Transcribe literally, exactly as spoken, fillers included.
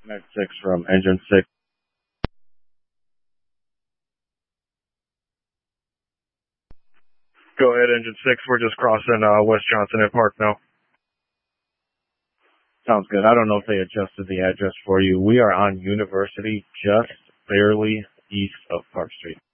Med six from engine six. Go ahead, engine six. We're just crossing uh, West Johnson and Park now. Sounds good. I don't know if they adjusted the address for you. We are on University, just barely east of Park Street.